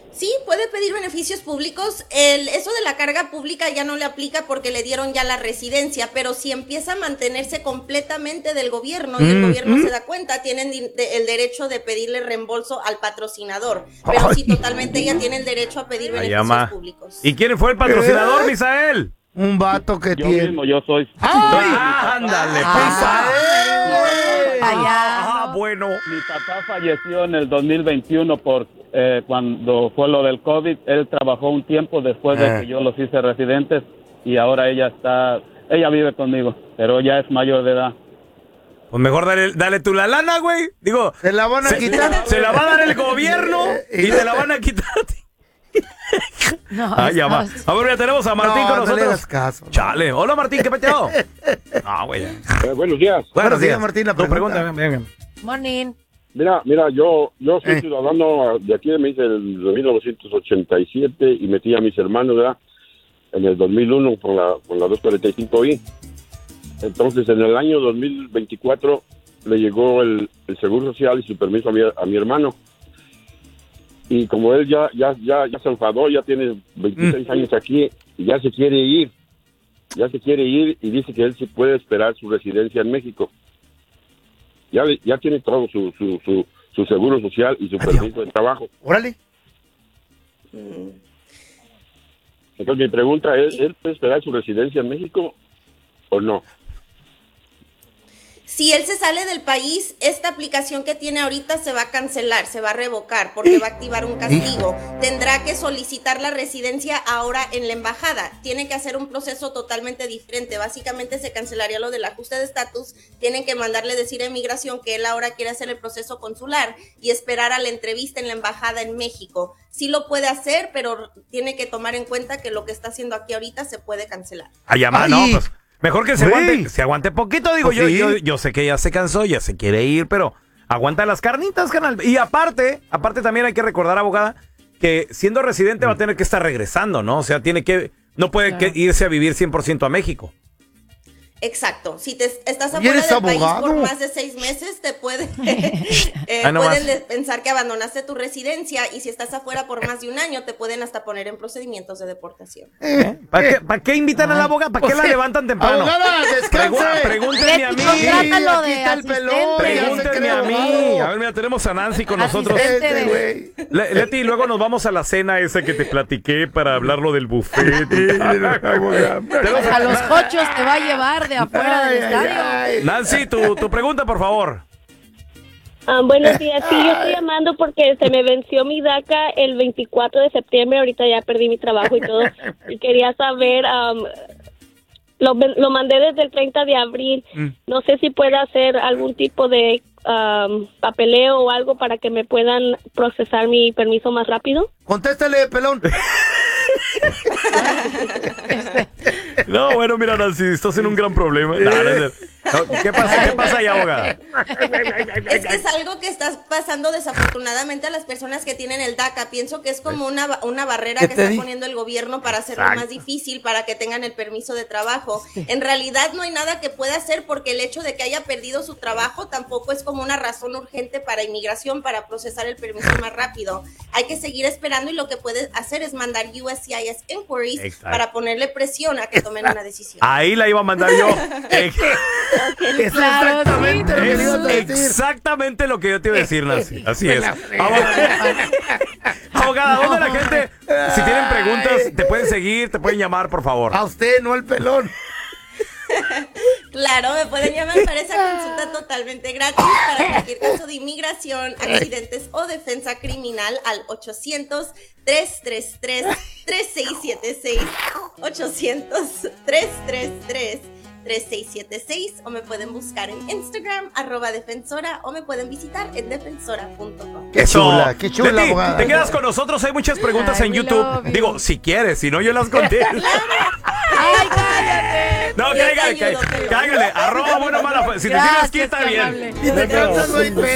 Sí, puede pedir beneficios públicos. Eso de la carga pública ya no le aplica porque le dieron ya la residencia, pero si empieza a mantenerse completamente del gobierno y el gobierno se da cuenta, tienen el derecho de pedirle reembolso al patrocinador. Pero sí, totalmente ella tiene el derecho a pedir beneficios públicos. ¿Y quién fue el patrocinador, Misael? Un vato que Yo mismo, yo soy. ¡Ándale, bueno. Mi papá falleció en el 2021 por cuando fue lo del COVID. Él trabajó un tiempo después de que yo los hice residentes y ahora ella vive conmigo, pero ya es mayor de edad. Pues mejor dale tú la lana, güey. Digo, ¿se la van a quitar? Se la va a dar el gobierno y te la van a quitar. No, ya va. A ver, ya tenemos a Martín con nosotros. No le hagas caso. Chale. Hola, Martín, ¿qué peteo? Güey. Buenos días. Buenos días, Martín. Tu pregunta, venga. Morning. Mira, yo soy ciudadano de aquí, me hice el 1987 y metí a mis hermanos, ¿verdad? En el 2001 con la 245I. Entonces, en el año 2024 le llegó el Seguro Social y su permiso a mi hermano. Y como él ya se enfadó, ya tiene 26 años aquí y ya se quiere ir y dice que él sí puede esperar su residencia en México. Ya tiene todo su seguro social y su permiso de trabajo. Órale. Entonces mi pregunta es, ¿él puede esperar su residencia en México o no? Si él se sale del país, esta aplicación que tiene ahorita se va a cancelar, se va a revocar porque va a activar un castigo. Tendrá que solicitar la residencia ahora en la embajada. Tiene que hacer un proceso totalmente diferente. Básicamente se cancelaría lo del ajuste de estatus. Tienen que mandarle decir a inmigración que él ahora quiere hacer el proceso consular y esperar a la entrevista en la embajada en México. Sí lo puede hacer, pero tiene que tomar en cuenta que lo que está haciendo aquí ahorita se puede cancelar. No, pues... Mejor que se aguante poquito, digo, yo sé que ya se cansó, ya se quiere ir, pero aguanta las carnitas, canal. Y aparte también hay que recordar, abogada, que siendo residente va a tener que estar regresando, ¿no? O sea, no puede irse a vivir 100% a México. Exacto. Si estás afuera del país por más de 6 meses, te pueden pensar que abandonaste tu residencia, y si estás afuera por más de 1 año, te pueden hasta poner en procedimientos de deportación. ¿Para qué invitan a la abogada? ¿Para qué la levantan temprano? Abogada, descanse. Pregúntenme a mí. Contrátalo de Pregúntenme a mí. A ver, mira, tenemos a Nancy con nosotros. Leti, luego nos vamos a la cena esa que te platiqué para hablar lo del buffet. A los cochos te va a llevar de afuera del estadio. Nancy, tu pregunta, por favor. Buenos días. Sí, yo estoy llamando porque se me venció mi DACA el 24 de septiembre. Ahorita ya perdí mi trabajo y todo. Y quería saber, lo mandé desde el 30 de abril. No sé si puede hacer algún tipo de papeleo o algo para que me puedan procesar mi permiso más rápido. Contéstale, pelón. No, bueno, mira, Nancy, estás en un gran problema. ¿Qué pasa ahí, abogada? Es que es algo que está pasando desafortunadamente a las personas que tienen el DACA. Pienso que es como una barrera que está poniendo el gobierno para hacerlo más difícil para que tengan el permiso de trabajo. En realidad no hay nada que pueda hacer, porque el hecho de que haya perdido su trabajo tampoco es como una razón urgente para inmigración para procesar el permiso más rápido. Hay que seguir esperando, y lo que puedes hacer es mandar USCIS inquiries para ponerle presión a que tomen una decisión. Ahí la iba a mandar yo. Exactamente lo que yo te iba a decir, Nancy. Así es. Abogada, ¿dónde la gente, si tienen preguntas, te pueden seguir, te pueden llamar, por favor? A usted, no al pelón. Claro, me pueden llamar para esa consulta totalmente gratis para cualquier caso de inmigración, accidentes o defensa criminal al 800-333-3676, 800-333-3676, o me pueden buscar en Instagram, @defensora, o me pueden visitar en defensora.com. Qué chula, Leti, abogada. te quedas con nosotros, hay muchas preguntas en YouTube. Digo, si quieres, si no yo las conté. ¡Ay, cállate! No, cáigale. @buena mala. Si te tienes que está bien. Y te cansas, no hay pedo.